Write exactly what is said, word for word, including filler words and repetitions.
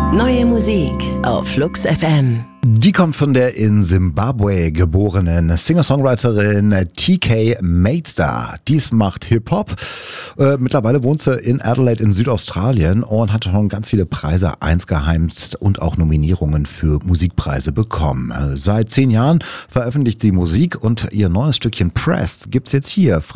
Neue Musik auf Flux F M. Die kommt von der in Simbabwe geborenen Singer-Songwriterin T K Matestar. Dies macht Hip-Hop. Äh, mittlerweile wohnt sie in Adelaide in Südaustralien und hat schon ganz viele Preise eingeheimst und auch Nominierungen für Musikpreise bekommen. Seit zehn Jahren veröffentlicht sie Musik und ihr neues Stückchen Pressed gibt's jetzt hier.